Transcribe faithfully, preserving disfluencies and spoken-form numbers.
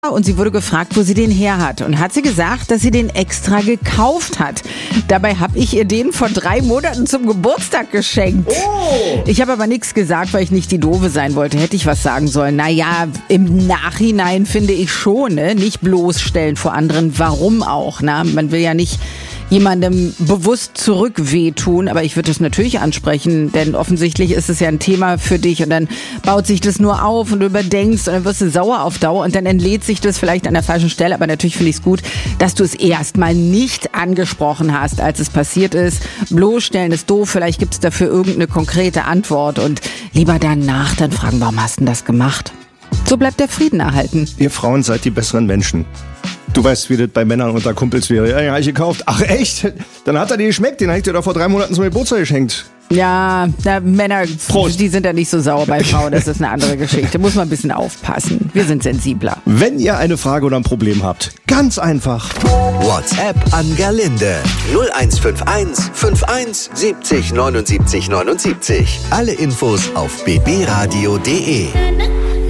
Und sie wurde gefragt, wo sie den her hat. Und hat sie gesagt, dass sie den extra gekauft hat. Dabei habe ich ihr den vor drei Monaten zum Geburtstag geschenkt. Oh. Ich habe aber nichts gesagt, weil ich nicht die Doofe sein wollte. Hätte ich was sagen sollen. Naja, im Nachhinein finde ich schon, ne? Nicht bloßstellen vor anderen. Warum auch? Na? Man will ja nicht jemandem bewusst zurück wehtun, aber ich würde es natürlich ansprechen, denn offensichtlich ist es ja ein Thema für dich und dann baut sich das nur auf und du überdenkst und dann wirst du sauer auf Dauer und dann entlädt sich das vielleicht an der falschen Stelle, aber natürlich finde ich es gut, dass du es erstmal nicht angesprochen hast, als es passiert ist. Bloßstellen ist doof, vielleicht gibt es dafür irgendeine konkrete Antwort und lieber danach dann fragen, warum hast du das gemacht? So bleibt der Frieden erhalten. Ihr Frauen seid die besseren Menschen. Du weißt, wie das bei Männern unter Kumpels wäre. Ja, den habe ich gekauft. Ach echt? Dann hat er dir geschmeckt. Den habe ich dir doch vor drei Monaten zum Geburtstag geschenkt. Ja, na, Männer, Prost. Die sind ja nicht so sauer bei Frauen. Das ist eine andere Geschichte. Muss man ein bisschen aufpassen. Wir sind sensibler. Wenn ihr eine Frage oder ein Problem habt, ganz einfach. WhatsApp an Gerlinde. null eins fünf eins fünf eins siebzig neunundsiebzig neunundsiebzig. Alle Infos auf b b radio punkt d e.